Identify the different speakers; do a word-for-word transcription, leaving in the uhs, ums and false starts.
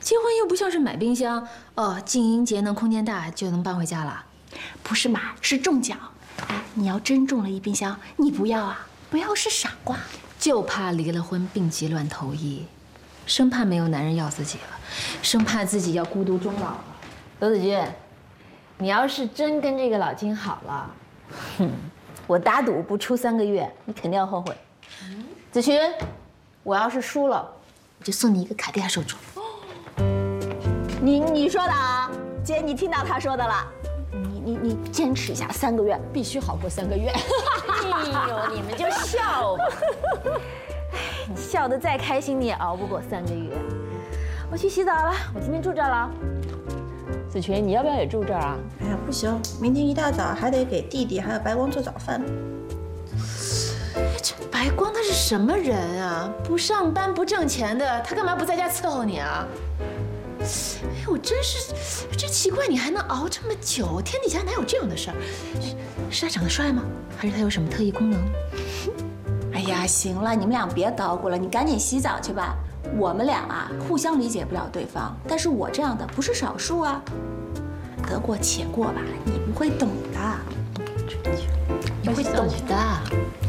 Speaker 1: 结婚又不像是买冰箱哦，静音节能空间大就能搬回家了。
Speaker 2: 不是嘛，是中奖。哎，你要真中了一冰箱，你不要啊？不要是傻瓜。
Speaker 1: 就怕离了婚病急乱投医，生怕没有男人要自己了，生怕自己要孤独终老了。罗子君，你要是真跟这个老金好了，哼，我打赌不出三个月，你肯定要后悔。嗯、子群，我要是输了，我就送你一个卡地亚手镯。
Speaker 2: 你你说的啊，姐，你听到他说的了。你你你坚持一下，三个月必须好过三个月。
Speaker 1: 哎呦，你们就笑吧。哎，你笑得再开心，你也熬不过三个月。我去洗澡了，我今天住这儿了。子群，你要不要也住这儿啊？
Speaker 3: 哎呀，不行，明天一大早还得给弟弟还有白光做早饭。
Speaker 1: 这白光他是什么人啊？不上班不挣钱的，他干嘛不在家伺候你啊？哎，我真是真奇怪，你还能熬这么久？天底下哪有这样的事儿？是他长得帅吗？还是他有什么特异功能？
Speaker 2: 哎呀，行了，你们俩别捣鼓了，你赶紧洗澡去吧。我们俩啊，互相理解不了对方，但是我这样的不是少数啊。得过且过吧，你不会懂的。
Speaker 1: 你会懂的。